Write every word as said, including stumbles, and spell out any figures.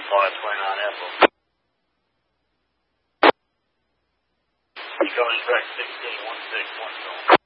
five twenty-nine Apple. You going track sixteen one six one two.